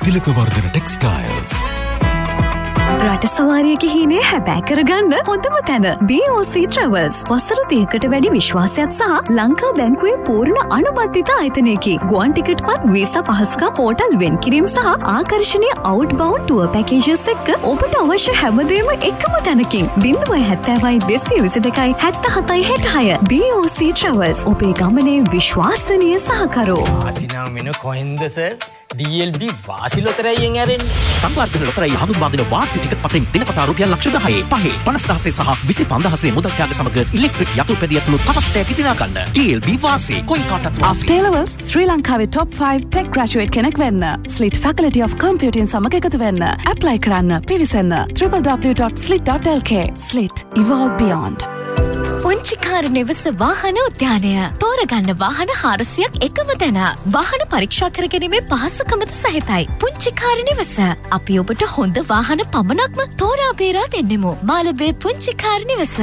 තිලකවර්ධන textiles. රට සවාරියක හීනේ හැබෑ කරගන්න හොඳම තැන BOC Travels. වසර 30කට වැඩි විශ්වාසයක් සහ ලංකා බැංකුවේ පූර්ණ අනුමත ආයතනයකි. ගුවන් ටිකට්පත් වීසා පහසුකම් හෝටල් වෙන්කිරීම සහ ආකර්ෂණීය outbound tour packages එක්ක ඔබට අවශ්‍ය හැමදේම එකම තැනකින් 070 222 77 66 BOC Travels. ඔබේ ගමනේ විශ්වාසනීය සහකරෝ. ආසිනා මෙන කොහෙන්ද සර්? DLB වාසි ලොතරැයියෙන් ඇරෙන්නේ. සංවර්ධන ලොතරැයි හඳුන්වා දෙන වාසි ටිකට් පතෙන් දිනපතා රුපියල් ලක්ෂ 10 5 50000 සහ 25000 මුදල් ත්‍යාග සමග ඉලෙක්ට්‍රික් යතුරුපැදිය ඇතුළු තවත් පැයක දිනා ගන්න. DLB වාසි කොයි කාටත් වාසි. Stay levels ශ්‍රී ලංකාවේ top 5 tech graduate කෙනෙක් වෙන්න. Slit faculty of computing සමග එකතු වෙන්න. apply කරන්න පිවිසන්න www.slit.lk. Slit evolve beyond. පුංචිකාර නිවස වාහන උද්‍යානය. තෝරගන්න වාහන 400ක් එකම තැන. වාහන පරීක්ෂා කර ගැනීමේ පහසුකමද සහිතයි. පුංචිකාර නිවස. අපි ඔබට හොඳ වාහන පමණක්ම තෝරා බේරා දෙන්නෙමු. මාළඹේ පුංචිකාර නිවස.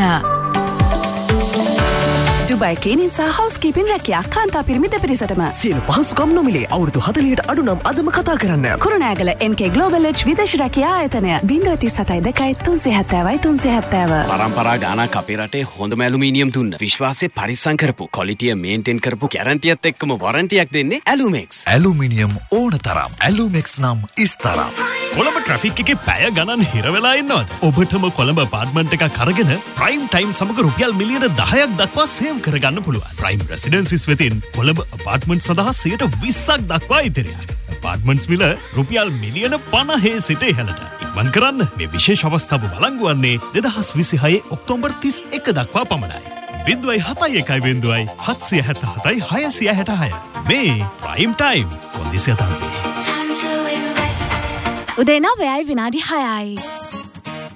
Dubai cleaning සහ housekeeping රැකියා කාන්තා පිරිමි දෙපිරිසටම. සියලු පහසුකම් නොමිලේ අවුරුදු 40ට අඩු නම් අදම කතා කරන්න. කුරුණෑගල MK Global Edge විදේශ රැකියා ආයතනය 037 370 පරම්පරා ගානක් අපේ රටේ හොඳම ඇලුමිනියම් දුන්න. විශ්වාසය පරිස්සම් කරපු, ක්වොලිටිය මේන්ටේන් කරපු, ගැරන්ටියත් එක්කම වොරන්ටියක් දෙන්නේ ඇලුමෙක්ස්. ඇලුමිනියම් ඕන තරම්. ඇලුමෙක්ස් නම් ඉස්තරම්. කොළඹ ට්‍රැෆික් එකේ පැය ගණන් හිර වෙලා ඉන්නවද? ඔබටම කොළඹ අපාර්ට්මන්ට් එකක් අරගෙන ප්‍රයිම් ටයිම් සමග රුපියල් මිලියන 10ක් දක්වා සේව් කරගන්න පුළුවන්. ප්‍රයිම් රෙසිඩෙන්සිස් වෙතින් කොළඹ අපාර්ට්මන්ට් සඳහා 20% දක්වා ඉතිරියක්. අපාර්ට්මන්ට්ස් මිල රුපියල් මිලියන 50 සිට ඉහළට. ඉක්මන් කරන්න. මේ විශේෂ අවස්ථාව වළංගු වන්නේ 2026 ඔක්තෝබර් 31 දක්වා පමණයි. 071 777 666. මේ ප්‍රයිම් ටයිම් කොන්දිසිය තමයි. උදේ 9යි විනාඩි 6යි.